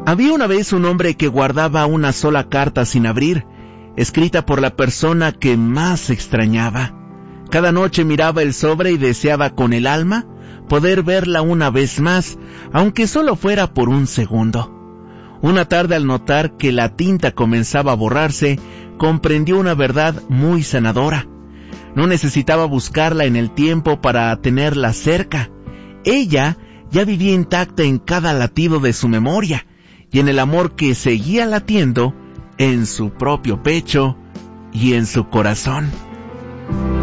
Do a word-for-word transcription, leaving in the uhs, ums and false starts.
Había una vez un hombre que guardaba una sola carta sin abrir, escrita por la persona que más extrañaba. Cada noche miraba el sobre y deseaba con el alma poder verla una vez más, aunque solo fuera por un segundo. Una tarde, al notar que la tinta comenzaba a borrarse, comprendió una verdad muy sanadora. No necesitaba buscarla en el tiempo para tenerla cerca. Ella ya vivía intacta en cada latido de su memoria y en el amor que seguía latiendo en su propio pecho y en su corazón.